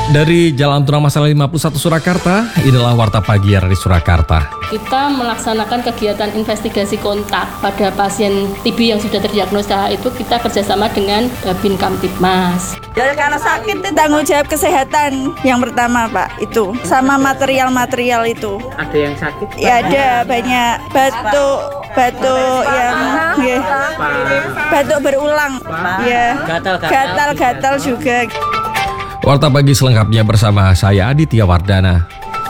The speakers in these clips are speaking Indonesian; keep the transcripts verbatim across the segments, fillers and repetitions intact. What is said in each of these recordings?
Dari Jalan Tuna Masala lima puluh satu Surakarta, inilah Warta Pagi dari Surakarta. Kita melaksanakan kegiatan investigasi kontak pada pasien T B yang sudah terdiagnosa, itu kita kerjasama dengan Babin Kamtibmas. Ya, karena sakit itu tanggung jawab kesehatan yang pertama Pak, itu sama material-material itu. Ada yang sakit? Ya ada banyak batuk, batuk yang ya, batuk berulang, ya gatal-gatal juga. Warta Pagi selengkapnya bersama saya Aditya Wardana.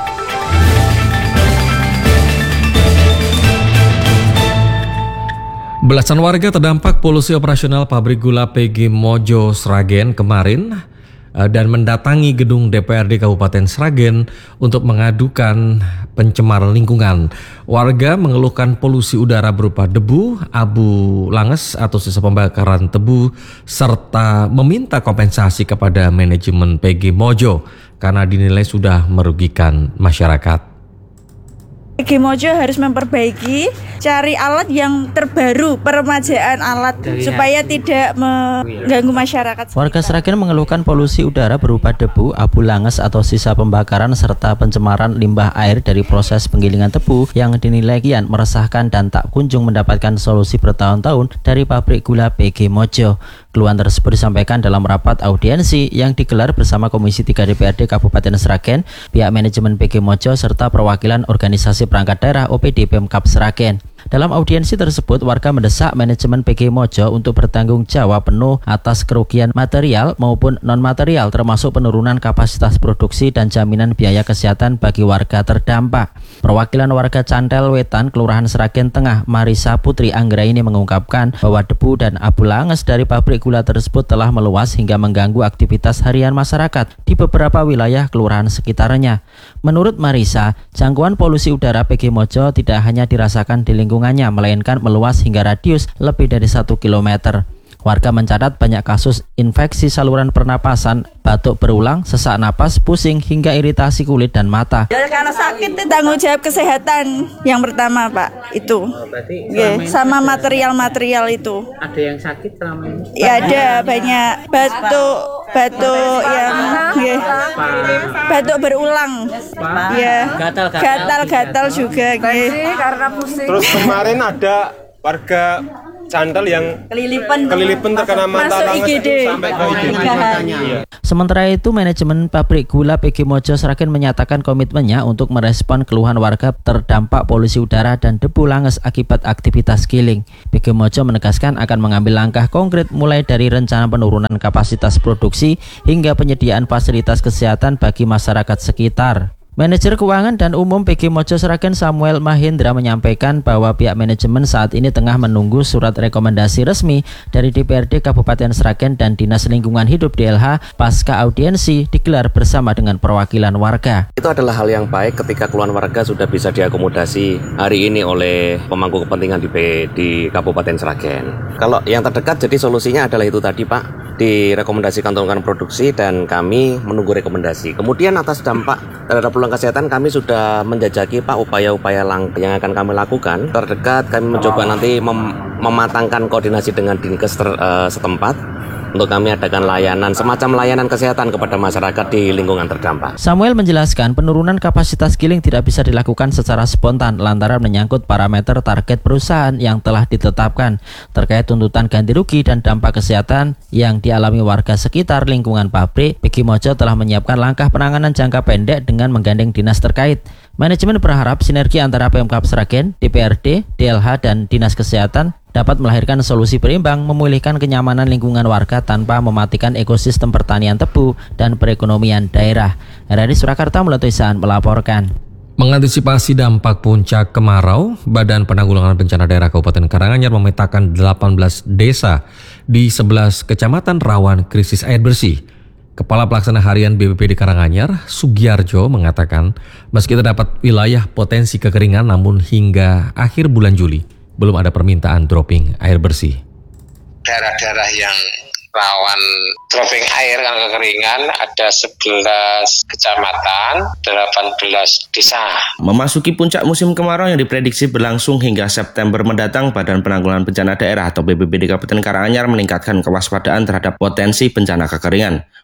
Belasan warga terdampak polusi operasional pabrik gula P G Mojo Sragen kemarin dan mendatangi gedung D P R D Kabupaten Sragen untuk mengadukan pencemaran lingkungan. Warga mengeluhkan polusi udara berupa debu, abu langes atau sisa pembakaran tebu, serta meminta kompensasi kepada manajemen P G Mojo karena dinilai sudah merugikan masyarakat. P G Mojo harus memperbaiki, cari alat yang terbaru, peremajaan alat Dari supaya yang... tidak mengganggu masyarakat. Warga Sragen mengeluhkan polusi udara berupa debu, abu langes atau sisa pembakaran serta pencemaran limbah air dari proses penggilingan tebu yang dinilai kian meresahkan dan tak kunjung mendapatkan solusi bertahun-tahun dari pabrik gula P G Mojo. Keluhan tersebut disampaikan dalam rapat audiensi yang digelar bersama Komisi tiga D P R D Kabupaten Sragen, pihak manajemen P G Mojo serta perwakilan organisasi perangkat daerah O P D Pemkab Sragen. Dalam audiensi tersebut, warga mendesak manajemen P G Mojo untuk bertanggung jawab penuh atas kerugian material maupun non-material termasuk penurunan kapasitas produksi dan jaminan biaya kesehatan bagi warga terdampak. Perwakilan warga Cantel Wetan, Kelurahan Sragen Tengah, Marisa Putri Anggraini mengungkapkan bahwa debu dan abu langes dari pabrik gula tersebut telah meluas hingga mengganggu aktivitas harian masyarakat di beberapa wilayah kelurahan sekitarnya. Menurut Marisa, jangkauan polusi udara P G Mojo tidak hanya dirasakan di lingkungannya, melainkan meluas hingga radius lebih dari satu kilometer. Warga mencatat banyak kasus infeksi saluran pernapasan, batuk berulang, sesak napas, pusing, hingga iritasi kulit dan mata. Ya, karena sakit itu tanggung jawab kesehatan yang pertama Pak, itu. Oh, berarti ya, sama material-material itu. Ada yang sakit selama ini? Ya ada banyak batuk, batuk yang ya, batuk berulang, ya gatal-gatal juga. Ya. Karena pusing. Terus kemarin ada warga Cantel yang kelilipan, kelilipan terkena mata langes sampai ke I G D. Sementara itu, manajemen pabrik gula P G Mojo Sragen menyatakan komitmennya untuk merespon keluhan warga terdampak polusi udara dan debu langes akibat aktivitas giling. P G Mojo menegaskan akan mengambil langkah konkret mulai dari rencana penurunan kapasitas produksi hingga penyediaan fasilitas kesehatan bagi masyarakat sekitar. Manajer Keuangan dan Umum P G Mojo Sragen Samuel Mahendra menyampaikan bahwa pihak manajemen saat ini tengah menunggu surat rekomendasi resmi dari D P R D Kabupaten Sragen dan Dinas Lingkungan Hidup D L H pasca audiensi digelar bersama dengan perwakilan warga. Itu adalah hal yang baik ketika keluhan warga sudah bisa diakomodasi hari ini oleh pemangku kepentingan di, di Kabupaten Sragen. Kalau yang terdekat jadi solusinya adalah itu tadi Pak, direkomendasikan turunkan produksi dan kami menunggu rekomendasi. Kemudian atas dampak terhadap peluang kesehatan kami sudah menjajaki Pak upaya-upaya langkah yang akan kami lakukan. Terdekat kami mencoba nanti mem mematangkan koordinasi dengan dinkes ter, uh, setempat untuk kami adakan layanan, semacam layanan kesehatan kepada masyarakat di lingkungan terdampak. Samuel menjelaskan penurunan kapasitas giling tidak bisa dilakukan secara spontan lantaran menyangkut parameter target perusahaan yang telah ditetapkan terkait tuntutan ganti rugi dan dampak kesehatan yang dialami warga sekitar lingkungan pabrik. P G Mojo telah menyiapkan langkah penanganan jangka pendek dengan menggandeng dinas terkait. Manajemen berharap sinergi antara Pemkab Sragen, D P R D, D L H, dan Dinas Kesehatan dapat melahirkan solusi berimbang memulihkan kenyamanan lingkungan warga tanpa mematikan ekosistem pertanian tebu dan perekonomian daerah. R R I Surakarta Mulai Saan melaporkan. Mengantisipasi dampak puncak kemarau, Badan Penanggulangan Bencana Daerah Kabupaten Karanganyar memetakan delapan belas desa di sebelas kecamatan rawan krisis air bersih. Kepala Pelaksana Harian B P P D Karanganyar, Sugiarjo, mengatakan meski terdapat wilayah potensi kekeringan namun hingga akhir bulan Juli belum ada permintaan dropping air bersih. Daerah-daerah yang rawan dropping air karena kekeringan ada sebelas kecamatan, delapan belas desa. Memasuki puncak musim kemarau yang diprediksi berlangsung hingga September mendatang, Badan Penanggulangan Bencana Daerah atau B P B D Kabupaten Karanganyar meningkatkan kewaspadaan terhadap potensi bencana kekeringan.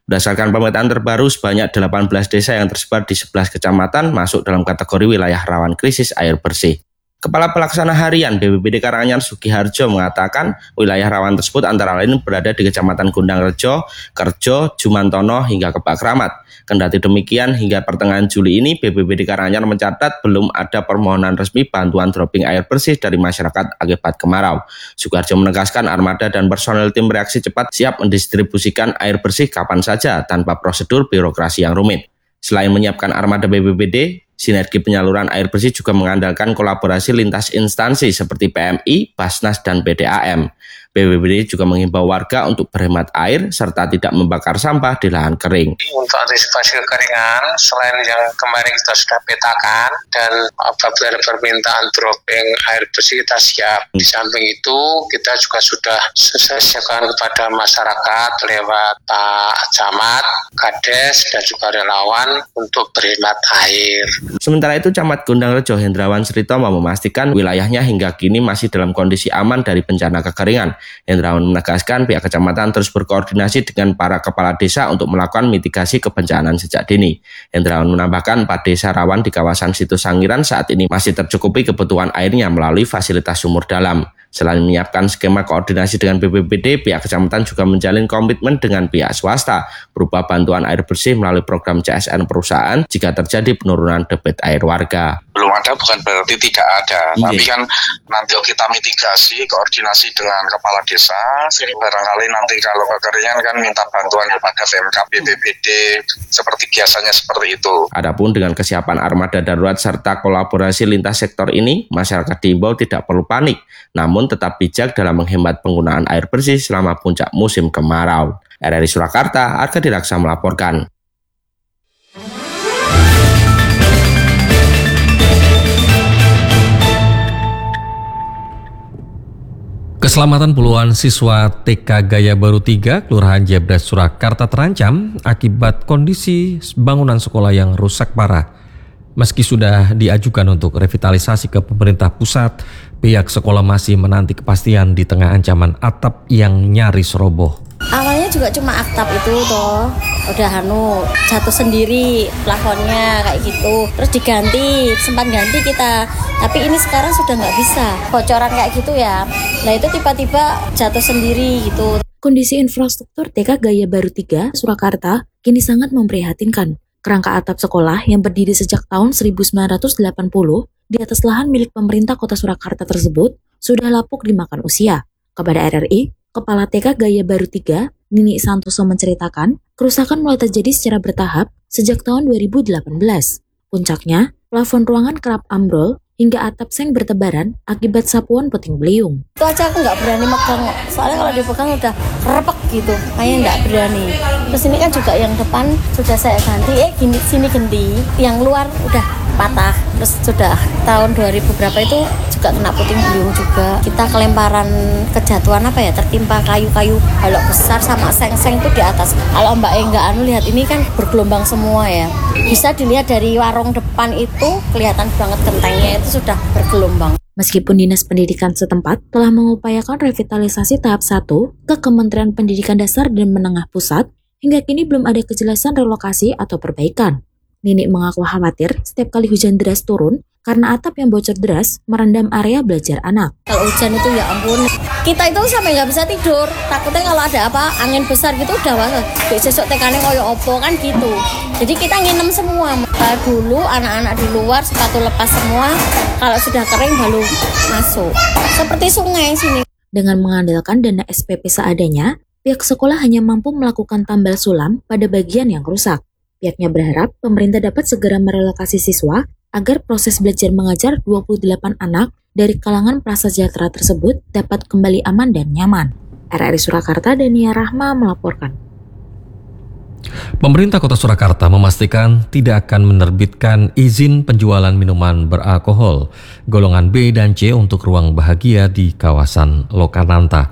Berdasarkan pemetaan terbaru, sebanyak delapan belas desa yang tersebar di sebelas kecamatan masuk dalam kategori wilayah rawan krisis air bersih. Kepala Pelaksana Harian B P B D Karanganyar Sugiharjo mengatakan wilayah rawan tersebut antara lain berada di Kecamatan Gundangrejo, Kerjo, Jumantono hingga Kebak Kramat. Kendati demikian, hingga pertengahan Juli ini B P B D Karanganyar mencatat belum ada permohonan resmi bantuan dropping air bersih dari masyarakat akibat kemarau. Sugiharjo menegaskan armada dan personel tim reaksi cepat siap mendistribusikan air bersih kapan saja tanpa prosedur birokrasi yang rumit. Selain menyiapkan armada B P B D, sinergi penyaluran air bersih juga mengandalkan kolaborasi lintas instansi seperti P M I, Basnas, dan P D A M. B P B D juga mengimbau warga untuk berhemat air serta tidak membakar sampah di lahan kering. Untuk antisipasi kekeringan, selain yang kemarin kita sudah petakan dan apabila ada permintaan dropping air bersih kita siap. Di samping itu kita juga sudah sosialisasikan kepada masyarakat lewat Pak Camat, Kades, dan juga relawan untuk berhemat air. Sementara itu, Camat Gundangrejo Hendrawan Sritomo memastikan wilayahnya hingga kini masih dalam kondisi aman dari bencana kekeringan. Hendrawan menegaskan pihak kecamatan terus berkoordinasi dengan para kepala desa untuk melakukan mitigasi kebencanaan sejak dini. Hendrawan menambahkan empat desa rawan di kawasan Situs Sangiran saat ini masih tercukupi kebutuhan airnya melalui fasilitas sumur dalam. Selain menyiapkan skema koordinasi dengan B P B D, pihak kecamatan juga menjalin komitmen dengan pihak swasta berupa bantuan air bersih melalui program C S N perusahaan jika terjadi penurunan debit air warga. Belum ada bukan berarti tidak ada, yeah. Tapi kan nanti kita mitigasi, koordinasi dengan kepala desa, barangkali nanti kalau kekeringan kan minta bantuan kepada P M K B P B D seperti biasanya seperti itu. Adapun dengan kesiapan armada darurat serta kolaborasi lintas sektor ini, masyarakat diimbau tidak perlu panik, namun tetap bijak dalam menghemat penggunaan air bersih selama puncak musim kemarau. R R I Surakarta, Arga Diraksa melaporkan. Keselamatan puluhan siswa T K Gaya Baru tiga, Kelurahan Jebres, Surakarta terancam akibat kondisi bangunan sekolah yang rusak parah. Meski sudah diajukan untuk revitalisasi ke pemerintah pusat, pihak sekolah masih menanti kepastian di tengah ancaman atap yang nyaris roboh. Awalnya juga cuma atap itu toh, udah anu jatuh sendiri plafonnya kayak gitu, terus diganti, sempat ganti kita, tapi ini sekarang sudah nggak bisa, bocoran kayak gitu ya. Nah itu tiba-tiba jatuh sendiri gitu. Kondisi infrastruktur T K Gaya Baru tiga, Surakarta kini sangat memprihatinkan. Kerangka atap sekolah yang berdiri sejak tahun seribu sembilan ratus delapan puluh di atas lahan milik pemerintah kota Surakarta tersebut sudah lapuk dimakan usia. Kepada R R I, Kepala T K Gaya Baru tiga, Nini Santoso menceritakan, kerusakan mulai terjadi secara bertahap sejak tahun dua ribu delapan belas. Puncaknya, plafon ruangan kerap ambrol hingga atap seng bertebaran akibat sapuan puting beliung. Itu aja aku nggak berani megang, soalnya kalau dipegang udah repek gitu, kayaknya nggak berani. Terus ini kan juga yang depan sudah saya ganti, eh gini sini ganti, yang luar udah patah. Terus sudah tahun dua ribu berapa itu juga kena puting beliung juga. Kita kelemparan kejatuhan apa ya, tertimpa kayu-kayu balok besar sama seng-seng itu di atas. Kalau Mbak Engga anu lihat ini kan bergelombang semua ya. Bisa dilihat dari warung depan itu kelihatan banget gentengnya itu sudah bergelombang. Meskipun Dinas Pendidikan setempat telah mengupayakan revitalisasi tahap satu ke Kementerian Pendidikan Dasar dan Menengah Pusat, hingga kini belum ada kejelasan relokasi atau perbaikan. Nini mengaku khawatir setiap kali hujan deras turun karena atap yang bocor deras merendam area belajar anak. Kalau hujan itu ya ampun, kita itu sampai nggak bisa tidur. Takutnya kalau ada apa angin besar gitu udah banget. Besok tekane koyo opo kan gitu. Jadi kita nginem semua. Nah, dulu anak-anak di luar sepatu lepas semua. Kalau sudah kering baru masuk. Seperti sungai sini. Dengan mengandalkan dana S P P seadanya, pihak sekolah hanya mampu melakukan tambal sulam pada bagian yang rusak. Pihaknya berharap pemerintah dapat segera merelokasi siswa agar proses belajar mengajar dua puluh delapan anak dari kalangan prasejahtera tersebut dapat kembali aman dan nyaman. R R I Surakarta, Dania Rahma melaporkan. Pemerintah Kota Surakarta memastikan tidak akan menerbitkan izin penjualan minuman beralkohol golongan B dan C untuk ruang bahagia di kawasan Lokananta.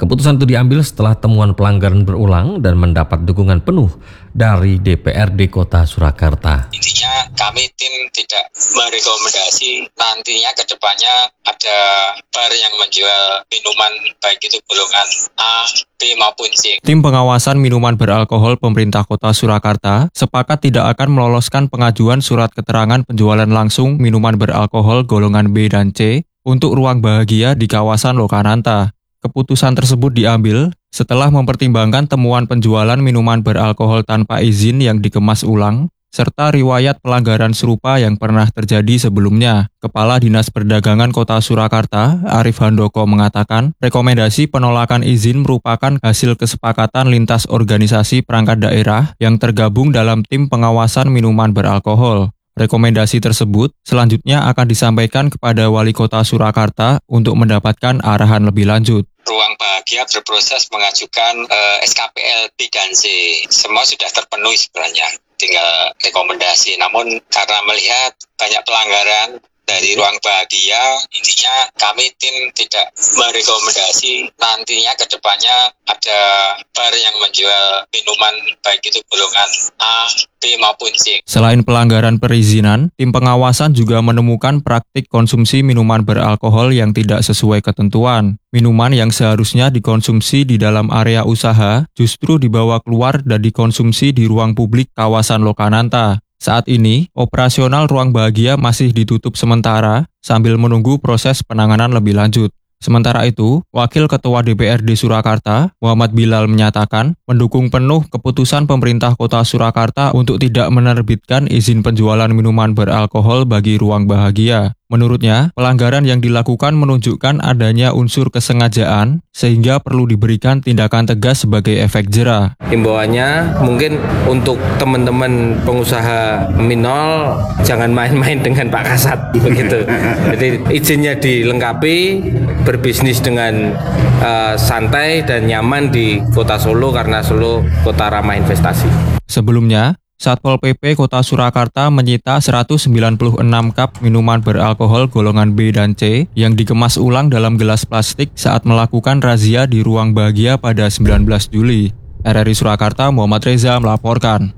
Keputusan itu diambil setelah temuan pelanggaran berulang dan mendapat dukungan penuh dari D P R D Kota Surakarta. Intinya kami tim tidak merekomendasi nantinya ke depannya ada bar yang menjual minuman baik itu golongan A, B maupun C. Tim pengawasan minuman beralkohol pemerintah Kota Surakarta sepakat tidak akan meloloskan pengajuan surat keterangan penjualan langsung minuman beralkohol golongan B dan C untuk ruang bahagia di kawasan Lokananta. Keputusan tersebut diambil setelah mempertimbangkan temuan penjualan minuman beralkohol tanpa izin yang dikemas ulang, serta riwayat pelanggaran serupa yang pernah terjadi sebelumnya. Kepala Dinas Perdagangan Kota Surakarta, Arif Handoko mengatakan, rekomendasi penolakan izin merupakan hasil kesepakatan lintas organisasi perangkat daerah yang tergabung dalam tim pengawasan minuman beralkohol. Rekomendasi tersebut selanjutnya akan disampaikan kepada Wali Kota Surakarta untuk mendapatkan arahan lebih lanjut. Ruang Bahagia berproses mengajukan eh, S K P L B dan C. Semua sudah terpenuhi sebenarnya, tinggal rekomendasi. Namun karena melihat banyak pelanggaran dari Ruang Bahagia, intinya kami tim tidak merekomendasi nantinya ke depannya ada bar yang menjual minuman baik itu golongan A, B maupun C. Selain pelanggaran perizinan, tim pengawasan juga menemukan praktik konsumsi minuman beralkohol yang tidak sesuai ketentuan. Minuman yang seharusnya dikonsumsi di dalam area usaha justru dibawa keluar dan dikonsumsi di ruang publik kawasan Lokananta. Saat ini, operasional Ruang Bahagia masih ditutup sementara sambil menunggu proses penanganan lebih lanjut. Sementara itu, Wakil Ketua D P R D Surakarta, Muhammad Bilal menyatakan mendukung penuh keputusan pemerintah Kota Surakarta untuk tidak menerbitkan izin penjualan minuman beralkohol bagi Ruang Bahagia. Menurutnya, pelanggaran yang dilakukan menunjukkan adanya unsur kesengajaan sehingga perlu diberikan tindakan tegas sebagai efek jera. Himbauannya mungkin untuk teman-teman pengusaha minol jangan main-main dengan Pak Kasat begitu. Jadi izinnya dilengkapi, berbisnis dengan uh, santai dan nyaman di Kota Solo karena Solo kota ramah investasi. Sebelumnya, Satpol P P Kota Surakarta menyita seratus sembilan puluh enam cup minuman beralkohol golongan B dan C yang dikemas ulang dalam gelas plastik saat melakukan razia di Ruang Bahagia pada sembilan belas Juli. R R I Surakarta, Muhammad Reza melaporkan.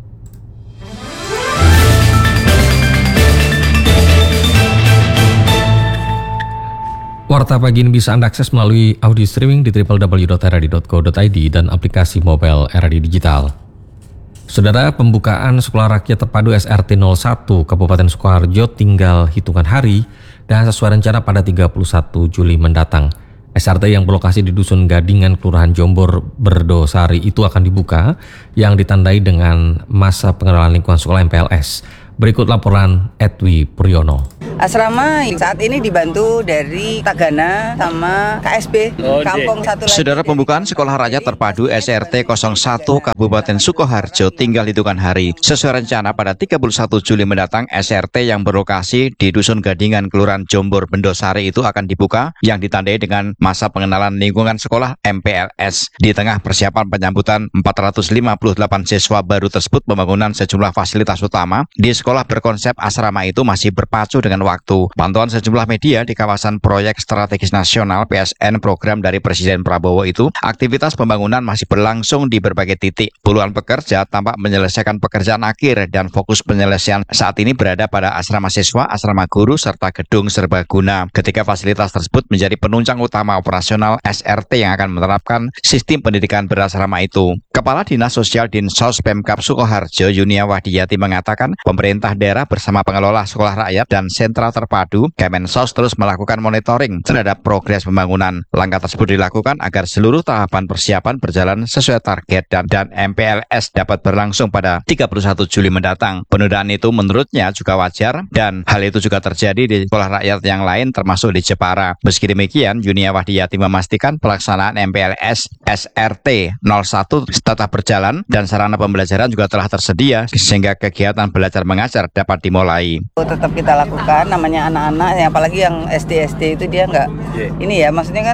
Warta Pagi ini bisa Anda akses melalui audio streaming di w w w titik r r d titik co titik i d dan aplikasi mobile R R D Digital. Saudara, pembukaan Sekolah Rakyat Terpadu S R T nol satu Kabupaten Sukoharjo tinggal hitungan hari dan sesuai rencana pada tiga puluh satu Juli mendatang. S R T yang berlokasi di Dusun Gadingan, Kelurahan Jombor, Berdosari itu akan dibuka yang ditandai dengan masa pengenalan lingkungan sekolah M P L S. Berikut laporan Edwi Priyono. Asrama saat ini dibantu dari Tagana sama K S B, oh, Kampung satu lagi. Saudara, pembukaan Sekolah Rakyat Terpadu S R T nol satu Kabupaten Sukoharjo tinggal hitungan hari. Sesuai rencana pada tiga puluh satu Juli mendatang, S R T yang berlokasi di Dusun Gadingan, Kelurahan Jombor, Bendosari itu akan dibuka yang ditandai dengan masa pengenalan lingkungan sekolah M P L S. Di tengah persiapan penyambutan empat ratus lima puluh delapan siswa baru tersebut, pembangunan sejumlah fasilitas utama di sekolah berkonsep asrama itu masih berpacu dengan waktu. Pantauan sejumlah media di kawasan proyek strategis nasional P S N program dari Presiden Prabowo itu, aktivitas pembangunan masih berlangsung di berbagai titik. Puluhan pekerja tampak menyelesaikan pekerjaan akhir dan fokus penyelesaian saat ini berada pada asrama siswa, asrama guru, serta gedung serbaguna. Ketika fasilitas tersebut menjadi penunjang utama operasional S R T yang akan menerapkan sistem pendidikan berasrama itu. Kepala Dinas Sosial Dinsos Pemkab Sukoharjo, Yunia Wahdiyati mengatakan, pemerintah daerah bersama pengelola sekolah rakyat dan sentra terpadu Kemensos terus melakukan monitoring terhadap progres pembangunan. Langkah tersebut dilakukan agar seluruh tahapan persiapan berjalan sesuai target dan, dan M P L S dapat berlangsung pada tiga puluh satu Juli mendatang. Penundaan itu menurutnya juga wajar dan hal itu juga terjadi di sekolah rakyat yang lain termasuk di Jepara. Meski demikian, Yunia Wahdiyati memastikan pelaksanaan M P L S S R T nol satu tetap berjalan dan sarana pembelajaran juga telah tersedia sehingga kegiatan belajar mengajar dapat dimulai. Tetap kita lakukan, namanya anak-anak, yang apalagi yang S D S D itu dia nggak yeah. ini ya, maksudnya kan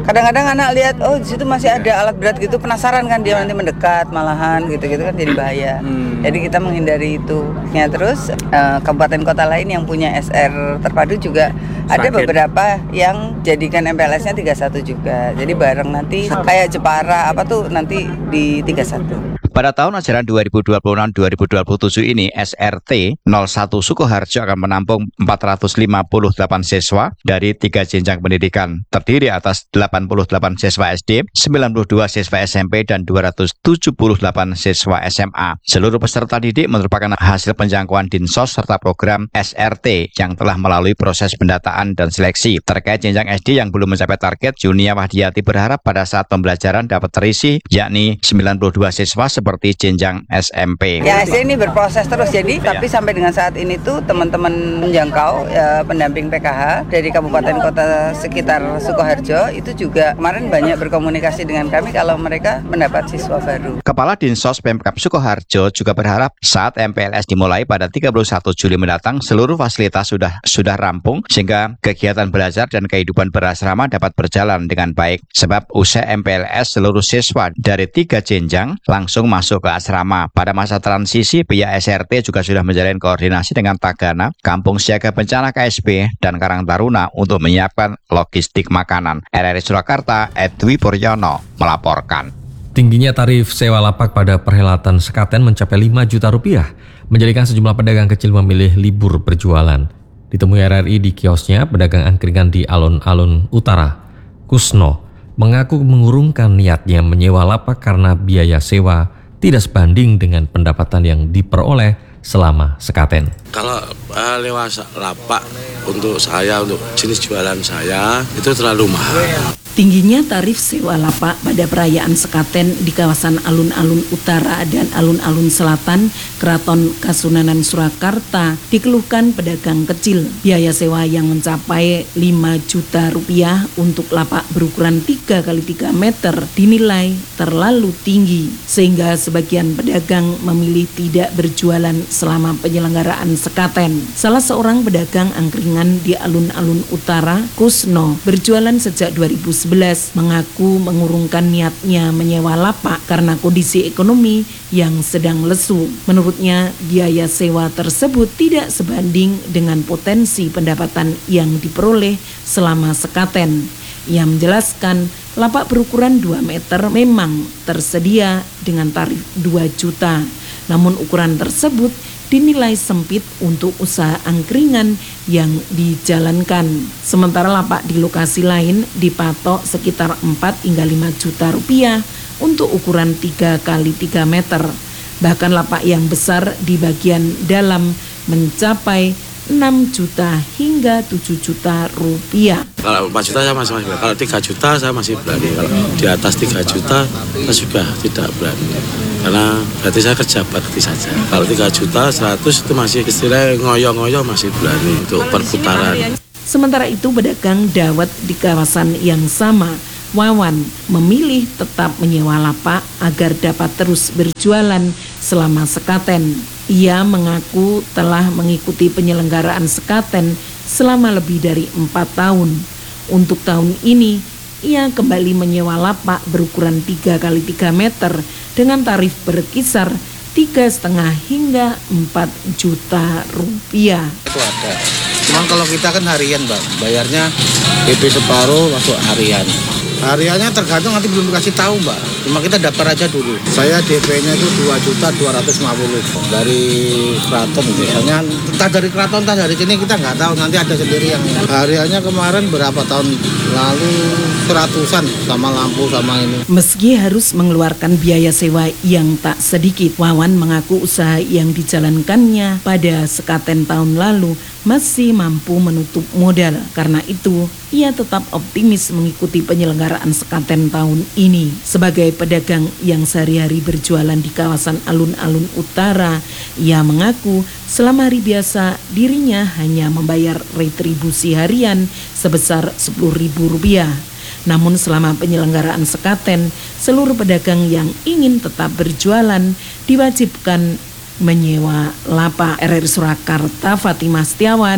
Kadang-kadang anak lihat, oh di situ masih ada alat berat gitu, penasaran kan dia nanti mendekat malahan gitu-gitu kan jadi bahaya. Hmm. Jadi kita menghindari itu. Ya terus uh, kabupaten kota lain yang punya S R terpadu juga Sakit. Ada beberapa yang jadikan M P L S-nya tiga puluh satu juga. Jadi bareng nanti kayak Jepara apa tuh nanti di tiga puluh satu. Pada tahun ajaran dua ribu dua puluh enam dua ribu dua puluh tujuh ini, S R T nol satu Sukoharjo akan menampung empat ratus lima puluh delapan siswa dari tiga jenjang pendidikan, terdiri atas delapan puluh delapan siswa S D, sembilan puluh dua siswa S M P, dan dua ratus tujuh puluh delapan siswa S M A. Seluruh peserta didik merupakan hasil penjangkauan Dinsos serta program S R T yang telah melalui proses pendataan dan seleksi. Terkait jenjang S D yang belum mencapai target, Junia Wahdiati berharap pada saat pembelajaran dapat terisi, yakni sembilan puluh dua siswa seperti jenjang S M P. Ya, S D ini berproses terus jadi, ya. Tapi sampai dengan saat ini tuh teman-teman menjangkau ya, pendamping P K H dari kabupaten kota sekitar Sukoharjo itu juga kemarin banyak berkomunikasi dengan kami kalau mereka mendapat siswa baru. Kepala Dinsos Pemkab Sukoharjo juga berharap saat M P L S dimulai pada tiga puluh satu Juli mendatang, seluruh fasilitas sudah sudah rampung sehingga kegiatan belajar dan kehidupan berasrama dapat berjalan dengan baik. Sebab usai M P L S, seluruh siswa dari tiga jenjang langsung masuk ke asrama. Pada masa transisi, pihak S R T juga sudah menjalin koordinasi dengan Tagana, Kampung Siaga Bencana K S B, dan Karang Taruna untuk menyiapkan logistik makanan. R R I Surakarta, Edwi Puryono melaporkan. Tingginya tarif sewa lapak pada perhelatan Sekaten mencapai lima juta rupiah, menjadikan sejumlah pedagang kecil memilih libur berjualan. Ditemui R R I di kiosnya, pedagang angkringan di alun-alun utara, Kusno, mengaku mengurungkan niatnya menyewa lapak karena biaya sewa tidak sebanding dengan pendapatan yang diperoleh selama Sekaten. Kalau uh, lewat lapak untuk saya, untuk jenis jualan saya, itu terlalu mahal. Tingginya tarif sewa lapak pada perayaan Sekaten di kawasan alun-alun utara dan alun-alun selatan Keraton Kasunanan Surakarta dikeluhkan pedagang kecil. Biaya sewa yang mencapai lima juta rupiah untuk lapak berukuran tiga kali tiga meter dinilai terlalu tinggi, sehingga sebagian pedagang memilih tidak berjualan selama penyelenggaraan Sekaten. Salah seorang pedagang angkringan di alun-alun utara, Kusno, berjualan sejak dua ribu sebelas, mengaku mengurungkan niatnya menyewa lapak karena kondisi ekonomi yang sedang lesu. Menurutnya, biaya sewa tersebut tidak sebanding dengan potensi pendapatan yang diperoleh selama Sekaten. Ia menjelaskan, lapak berukuran dua meter memang tersedia dengan tarif dua juta. Namun ukuran tersebut dinilai sempit untuk usaha angkringan yang dijalankan. Sementara lapak di lokasi lain dipatok sekitar empat hingga lima juta rupiah untuk ukuran tiga kali tiga meter. Bahkan lapak yang besar di bagian dalam mencapai enam juta hingga tujuh juta rupiah. Kalau empat juta saya masih masih berani. Kalau tiga juta saya masih berani. Kalau di atas tiga juta saya juga tidak berani. Karena berarti saya kerja bakti saja. Kalau tiga juta seratus itu masih istilahnya ngoyo-ngoyo masih berani untuk perputaran. Sementara itu pedagang dawet di kawasan yang sama, Wawan, memilih tetap menyewa lapak agar dapat terus berjualan selama Sekaten. Ia mengaku telah mengikuti penyelenggaraan Sekaten selama lebih dari empat tahun. Untuk tahun ini, ia kembali menyewa lapak berukuran tiga kali tiga meter dengan tarif berkisar tiga setengah hingga empat juta rupiah. Itu ada. Cuman kalau kita kan harian, Bang. Bayarnya D P separuh masuk harian. Hariannya tergantung, nanti belum dikasih tahu, Mbak. Cuma kita daftar aja dulu. Saya D P-nya itu dua juta dua ratus lima puluh dari keraton. Biasanya entah dari keraton, entah dari sini kita nggak tahu. Nanti ada sendiri yang hariannya kemarin berapa tahun lalu seratusan sama lampu sama ini. Meski harus mengeluarkan biaya sewa yang tak sedikit, Wawan mengaku usaha yang dijalankannya pada Sekaten tahun lalu masih mampu menutup modal. Karena itu, ia tetap optimis mengikuti penyelenggaraan Sekaten tahun ini. Sebagai pedagang yang sehari-hari berjualan di kawasan alun-alun utara, ia mengaku selama hari biasa dirinya hanya membayar retribusi harian sebesar sepuluh ribu rupiah. Namun selama penyelenggaraan Sekaten, seluruh pedagang yang ingin tetap berjualan diwajibkan menyewa lapak. R R I Surakarta, Fatimah Setiawan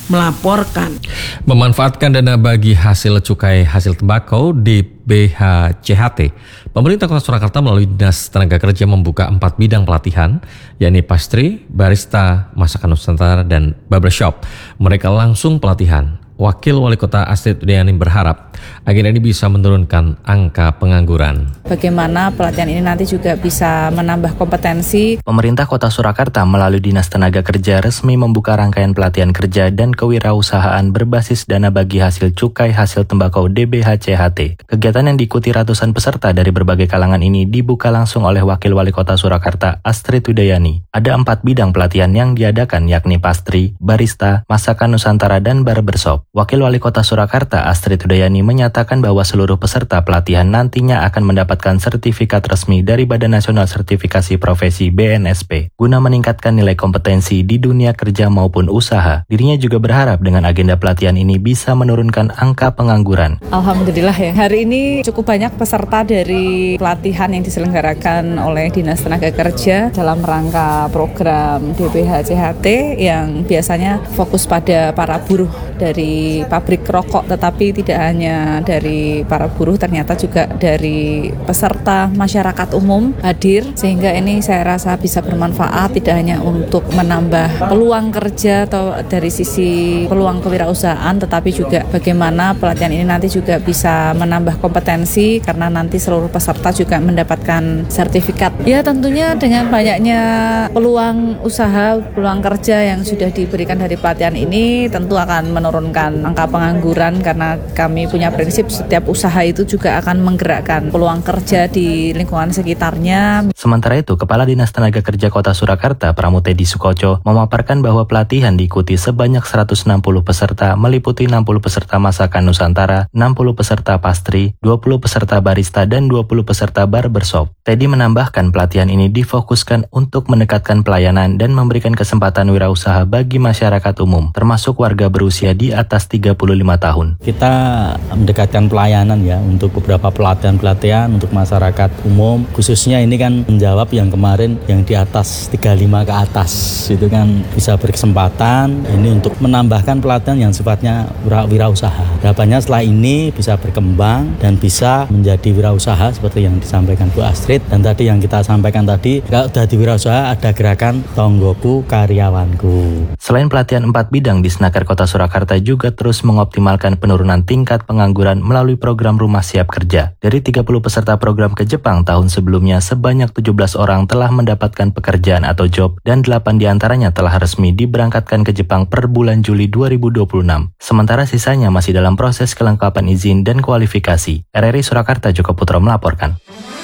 melaporkan. Memanfaatkan dana bagi hasil cukai hasil tembakau D B H C H T, pemerintah Kota Surakarta melalui Dinas Tenaga Kerja membuka empat bidang pelatihan, yakni pastry, barista, masakan Nusantara, dan barbershop. Mereka langsung pelatihan. Wakil Wali Kota Astrid Udayani berharap agenda ini bisa menurunkan angka pengangguran. Bagaimana pelatihan ini nanti juga bisa menambah kompetensi. Pemerintah Kota Surakarta melalui Dinas Tenaga Kerja resmi membuka rangkaian pelatihan kerja dan kewirausahaan berbasis dana bagi hasil cukai hasil tembakau D B H C H T. Kegiatan yang diikuti ratusan peserta dari berbagai kalangan ini dibuka langsung oleh Wakil Wali Kota Surakarta Astrid Udayani. Ada empat bidang pelatihan yang diadakan, yakni pastry, barista, masakan Nusantara, dan barbershop. Wakil Wali Kota Surakarta Astrid Udayani menyatakan bahwa seluruh peserta pelatihan nantinya akan mendapatkan sertifikat resmi dari Badan Nasional Sertifikasi Profesi B N S P guna meningkatkan nilai kompetensi di dunia kerja maupun usaha. Dirinya juga berharap dengan agenda pelatihan ini bisa menurunkan angka pengangguran. Alhamdulillah ya, hari ini cukup banyak peserta dari pelatihan yang diselenggarakan oleh Dinas Tenaga Kerja dalam rangka program D B H C H T yang biasanya fokus pada para buruh dari pabrik rokok, tetapi tidak hanya dari para buruh, ternyata juga dari peserta masyarakat umum hadir, sehingga ini saya rasa bisa bermanfaat tidak hanya untuk menambah peluang kerja atau dari sisi peluang kewirausahaan, tetapi juga bagaimana pelatihan ini nanti juga bisa menambah kompetensi karena nanti seluruh peserta juga mendapatkan sertifikat. Ya tentunya dengan banyaknya peluang usaha, peluang kerja yang sudah diberikan dari pelatihan ini tentu akan menurunkan angka pengangguran karena kami punya prinsip setiap usaha itu juga akan menggerakkan peluang kerja di lingkungan sekitarnya. Sementara itu, Kepala Dinas Tenaga Kerja Kota Surakarta Pramutedi Sukoco memaparkan bahwa pelatihan diikuti sebanyak seratus enam puluh peserta, meliputi enam puluh peserta masakan Nusantara, enam puluh peserta pastry, dua puluh peserta barista, dan dua puluh peserta barbershop. Teddy menambahkan pelatihan ini difokuskan untuk mendekatkan pelayanan dan memberikan kesempatan wirausaha bagi masyarakat umum, termasuk warga berusia di atas tiga puluh lima tahun. Kita mendekatkan pelayanan ya untuk beberapa pelatihan-pelatihan untuk masyarakat umum, khususnya ini kan menjawab yang kemarin yang di atas tiga puluh lima ke atas, itu kan bisa berkesempatan ini untuk menambahkan pelatihan yang sifatnya wirausaha. Harapannya setelah ini bisa berkembang dan bisa menjadi wirausaha seperti yang disampaikan Bu Astrid, dan tadi yang kita sampaikan tadi, kalau sudah di wirausaha ada gerakan tonggoku karyawanku. Selain pelatihan empat bidang, Disnaker Kota Surakarta juga terus mengoptimalkan penurunan tingkat pengangguran melalui program Rumah Siap Kerja. Dari tiga puluh peserta program ke Jepang tahun sebelumnya, sebanyak tujuh belas orang telah mendapatkan pekerjaan atau job dan delapan diantaranya telah resmi diberangkatkan ke Jepang per bulan Juli dua ribu dua puluh enam. Sementara sisanya masih dalam proses kelengkapan izin dan kualifikasi. R R I Surakarta, Joko Putro melaporkan.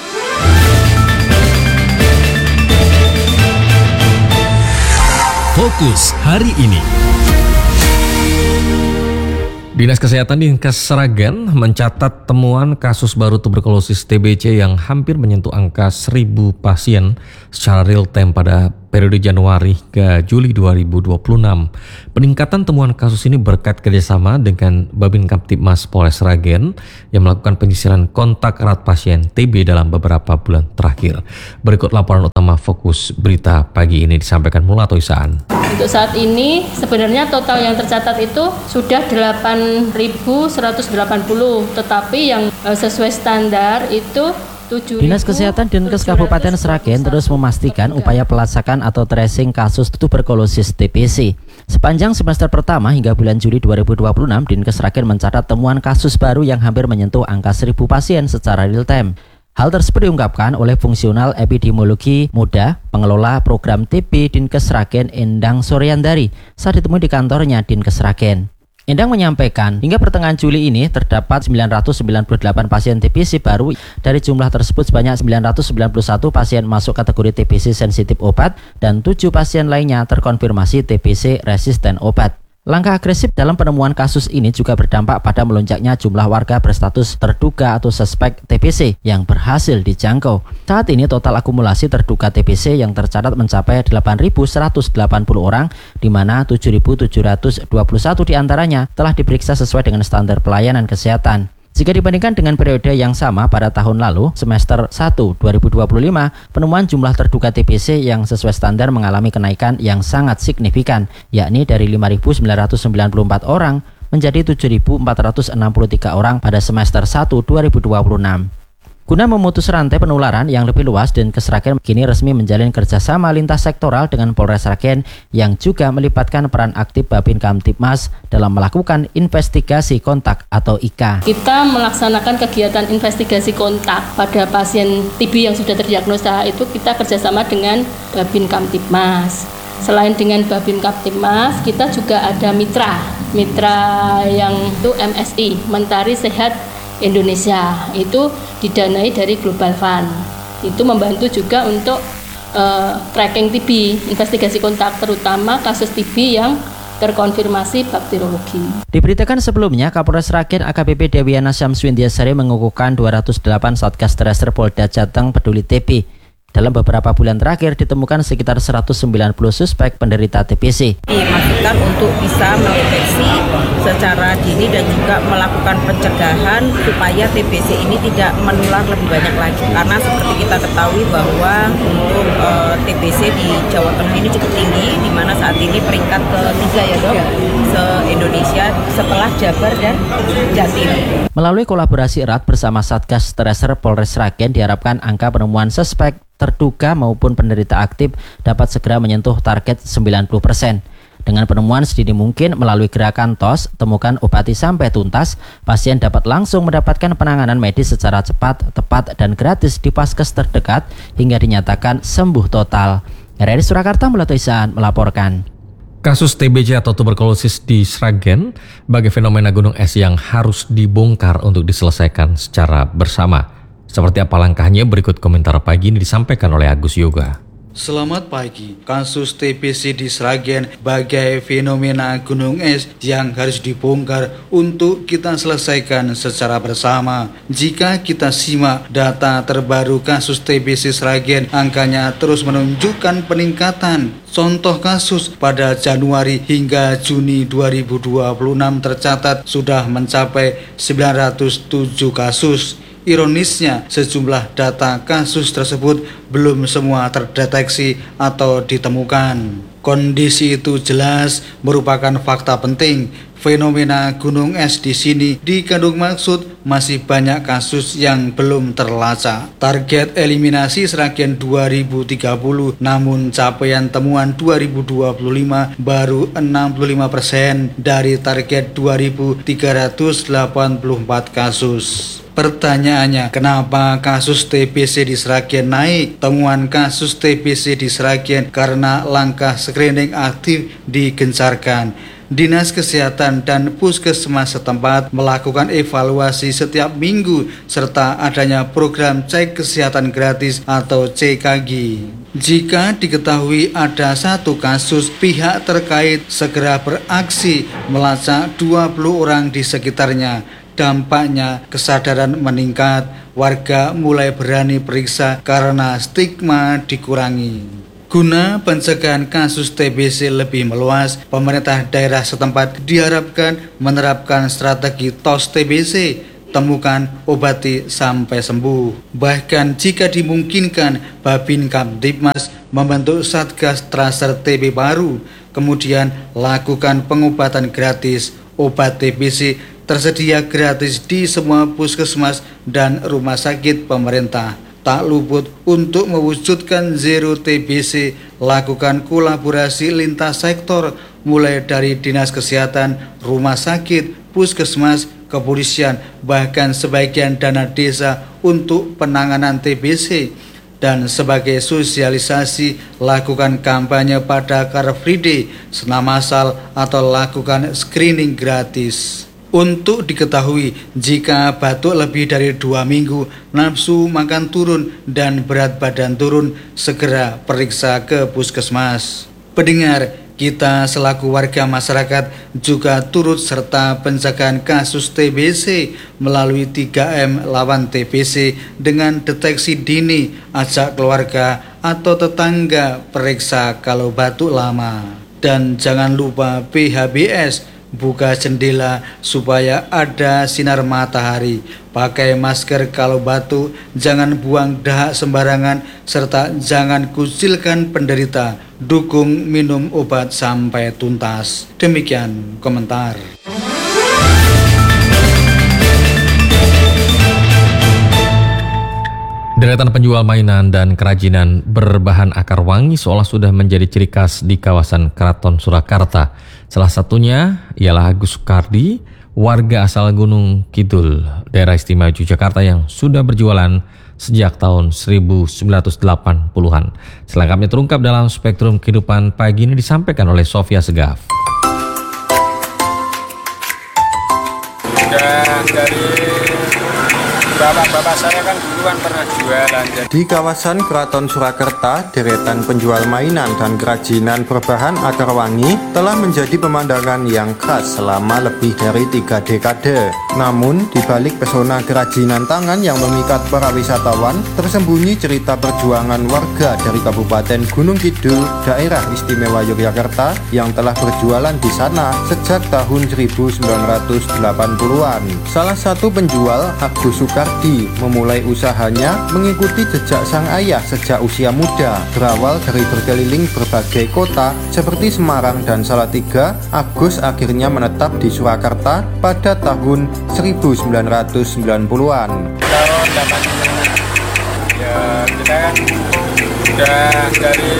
Fokus hari ini. Dinas Kesehatan Dinkes Sragen mencatat temuan kasus baru tuberkulosis T B C yang hampir menyentuh angka seribu pasien secara real time pada periode Januari hingga Juli dua ribu dua puluh enam. Peningkatan temuan kasus ini berkat kerjasama dengan Babin Kamtibmas Polres Sragen yang melakukan penyisiran kontak erat pasien T B dalam beberapa bulan terakhir. Berikut laporan utama Fokus Berita pagi ini disampaikan Mulato Isaan. Untuk saat ini sebenarnya total yang tercatat itu sudah delapan ribu seratus delapan puluh, tetapi yang sesuai standar itu Dinas Kesehatan Dinkes Kabupaten Sragen terus memastikan upaya pelacakan atau tracing kasus tuberkulosis T B C. Sepanjang semester pertama hingga bulan Juli dua ribu dua puluh enam, Dinkes Sragen mencatat temuan kasus baru yang hampir menyentuh angka seribu pasien secara real time. Hal tersebut diungkapkan oleh fungsional epidemiologi muda pengelola program T B Dinkes Sragen Endang Soryandari saat ditemui di kantornya Dinkes Sragen. Endang menyampaikan, hingga pertengahan Juli ini terdapat sembilan ratus sembilan puluh delapan pasien T B C baru. Dari jumlah tersebut sebanyak sembilan ratus sembilan puluh satu pasien masuk kategori T B C sensitif obat dan tujuh pasien lainnya terkonfirmasi T B C resisten obat. Langkah agresif dalam penemuan kasus ini juga berdampak pada melonjaknya jumlah warga berstatus terduga atau suspek T B C yang berhasil dijangkau. Saat ini total akumulasi terduga T B C yang tercatat mencapai delapan ribu seratus delapan puluh orang, di mana tujuh ribu tujuh ratus dua puluh satu diantaranya telah diperiksa sesuai dengan standar pelayanan kesehatan. Jika dibandingkan dengan periode yang sama pada tahun lalu, semester satu dua ribu dua puluh lima, penemuan jumlah terduga T B C yang sesuai standar mengalami kenaikan yang sangat signifikan, yakni dari lima ribu sembilan ratus sembilan puluh empat orang menjadi tujuh ribu empat ratus enam puluh tiga orang pada semester satu dua ribu dua puluh enam. Guna memutus rantai penularan yang lebih luas, Dinkes Sragen kini resmi menjalin kerjasama lintas sektoral dengan Polres Sragen yang juga melibatkan peran aktif Babin Kamtibmas dalam melakukan investigasi kontak atau I K. Kita melaksanakan kegiatan investigasi kontak pada pasien T B yang sudah terdiagnosa itu kita kerjasama dengan Babin Kamtibmas. Selain dengan Babin Kamtibmas, kita juga ada mitra, mitra yang itu M S I, Mentari Sehat Indonesia, itu didanai dari Global Fund. Itu membantu juga untuk uh, tracking T B, investigasi kontak, terutama kasus T B yang terkonfirmasi bakteriologi. Diberitakan sebelumnya, Kapolres Sragen A K B P Dewiana Syamswindiasari mengukuhkan dua ratus delapan Satgas Tracer Polda Jateng peduli T B. Dalam beberapa bulan terakhir ditemukan sekitar seratus sembilan puluh suspek penderita T B C. Dimasukkan untuk bisa mendeteksi secara dini dan juga melakukan pencegahan supaya T B C ini tidak menular lebih banyak lagi. Karena seperti kita ketahui bahwa untuk uh, T B C di Jawa Tengah ini cukup tinggi, di mana saat ini peringkat ketiga ya dok, se-Indonesia setelah Jabar dan Jatim. Melalui kolaborasi erat bersama Satgas Tracer Polres Sragen diharapkan angka penemuan suspek terduga maupun penderita aktif dapat segera menyentuh target sembilan puluh persen. Dengan penemuan sedini mungkin melalui gerakan T O S, temukan obati sampai tuntas, pasien dapat langsung mendapatkan penanganan medis secara cepat, tepat, dan gratis di paskes terdekat hingga dinyatakan sembuh total. R R I Surakarta Mulyato Ihsan melaporkan. Kasus T B C atau tuberkulosis di Sragen sebagai fenomena gunung es yang harus dibongkar untuk diselesaikan secara bersama. Seperti apa langkahnya, berikut komentar pagi ini disampaikan oleh Agus Yoga. Selamat pagi. Kasus T B C di Sragen bagai fenomena gunung es yang harus dibongkar untuk kita selesaikan secara bersama. Jika kita simak data terbaru kasus T B C Sragen, angkanya terus menunjukkan peningkatan. Contoh kasus pada Januari hingga Juni dua ribu dua puluh enam tercatat sudah mencapai sembilan ratus tujuh kasus. Ironisnya, sejumlah data kasus tersebut belum semua terdeteksi atau ditemukan. Kondisi itu jelas merupakan fakta penting. Fenomena gunung es di sini dikandung maksud masih banyak kasus yang belum terlacak. Target eliminasi Sragen dua ribu tiga puluh, namun capaian temuan dua ribu dua puluh lima baru enam puluh lima persen dari target dua ribu tiga ratus delapan puluh empat kasus. Pertanyaannya, kenapa kasus T B C di Sragen naik? Temuan kasus T B C di Sragen karena langkah screening aktif digencarkan. Dinas Kesehatan dan Puskesmas setempat melakukan evaluasi setiap minggu serta adanya program cek kesehatan gratis atau C K G. Jika diketahui ada satu kasus, pihak terkait segera beraksi melacak dua puluh orang di sekitarnya. Dampaknya kesadaran meningkat, warga mulai berani periksa karena stigma dikurangi. Guna pencegahan kasus T B C lebih meluas, pemerintah daerah setempat diharapkan menerapkan strategi T O S T B C, temukan, obati sampai sembuh. Bahkan jika dimungkinkan, Babin Kamtibmas membentuk Satgas Tracer T B baru, kemudian lakukan pengobatan gratis. Obat T B C tersedia gratis di semua puskesmas dan rumah sakit pemerintah. Tak luput untuk mewujudkan zero T B C, lakukan kolaborasi lintas sektor mulai dari Dinas Kesehatan, rumah sakit, puskesmas, kepolisian, bahkan sebagian dana desa untuk penanganan T B C. Dan sebagai sosialisasi, lakukan kampanye pada Car Free Day, senam massal, atau lakukan screening gratis. Untuk diketahui, jika batuk lebih dari dua minggu, nafsu makan turun, dan berat badan turun, segera periksa ke puskesmas. Pendengar, kita selaku warga masyarakat juga turut serta pencegahan kasus T B C melalui tiga M lawan T B C dengan deteksi dini, ajak keluarga atau tetangga periksa kalau batuk lama. Dan jangan lupa P H B S, buka jendela supaya ada sinar matahari, pakai masker kalau batuk, jangan buang dahak sembarangan, serta jangan kucilkan penderita, dukung minum obat sampai tuntas. Demikian komentar. Deretan penjual mainan dan kerajinan berbahan akar wangi seolah sudah menjadi ciri khas di kawasan Keraton Surakarta. Salah satunya ialah Agus Sukardi, warga asal Gunung Kidul, daerah istimewa Yogyakarta yang sudah berjualan sejak tahun seribu sembilan ratus delapan puluhan. Selengkapnya terungkap dalam Spektrum Kehidupan pagi ini disampaikan oleh Sofia Segaf. Dan dari bapak-bapak saya kan duluan pernah jualan. Di kawasan Keraton Surakarta, deretan penjual mainan dan kerajinan berbahan akar wangi telah menjadi pemandangan yang khas selama lebih dari tiga dekade. Namun, di balik pesona kerajinan tangan yang memikat para wisatawan, tersembunyi cerita perjuangan warga dari Kabupaten Gunung Kidul, daerah istimewa Yogyakarta yang telah berjualan di sana sejak tahun seribu sembilan ratus delapan puluhan. Salah satu penjual, Agus Sukardi, memulai usahanya mengikuti jejak sang ayah sejak usia muda. Berawal dari berkeliling berbagai kota seperti Semarang dan Salatiga, Agus akhirnya menetap di Surakarta pada tahun seribu sembilan ratus sembilan puluhan. Tahun delapan puluhan. Ya, kita kan udah dari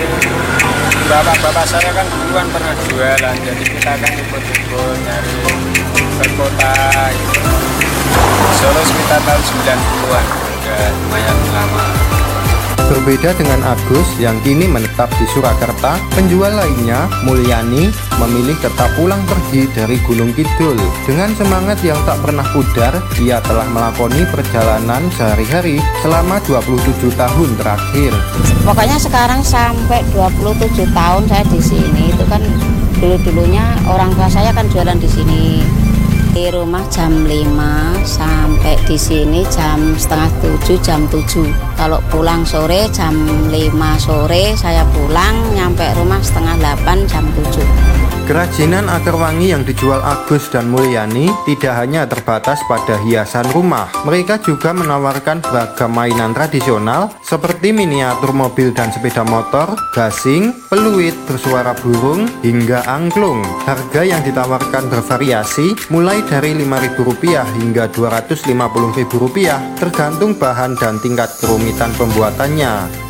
bapak-bapak saya kan duluan pernah jualan, jadi kita kan ikut-ikut nyari ke kota gitu. Solo sekitar tahun sembilan puluhan, udah lumayan lama. Berbeda dengan Agus yang kini menetap di Surakarta, penjual lainnya, Mulyani, memilih tetap pulang pergi dari Gunung Kidul. Dengan semangat yang tak pernah pudar, ia telah melakoni perjalanan sehari-hari selama dua puluh tujuh tahun terakhir. Pokoknya sekarang sampai dua puluh tujuh tahun saya di sini. Itu kan dulu-dulunya orang tua saya kan jualan di sini. Di rumah jam lima sampai di sini jam setengah tujuh, jam tujuh. Kalau pulang sore jam lima sore saya pulang, nyampe rumah setengah delapan, jam tujuh. Kerajinan akar wangi yang dijual Agus dan Mulyani tidak hanya terbatas pada hiasan rumah. Mereka juga menawarkan beragam mainan tradisional seperti miniatur mobil dan sepeda motor, gasing, peluit bersuara burung, hingga angklung. Harga yang ditawarkan bervariasi mulai dari lima ribu rupiah hingga dua ratus lima puluh ribu rupiah tergantung bahan dan tingkat kerumitan pembuatannya.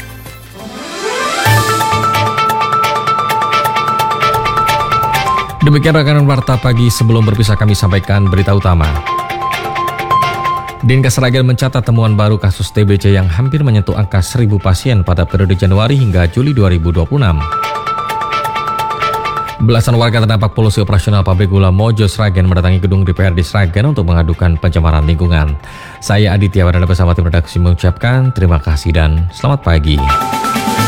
Demikian rekanan Warta Pagi. Sebelum berpisah kami sampaikan berita utama. Dinkes Sragen mencatat temuan baru kasus T B C yang hampir menyentuh angka seribu pasien pada periode Januari hingga Juli dua ribu dua puluh enam. Belasan warga terdampak polusi operasional pabrik gula Mojo Sragen mendatangi gedung D P R D Sragen untuk mengadukan pencemaran lingkungan. Saya Aditya Wadana bersama tim redaksi mengucapkan terima kasih dan selamat pagi.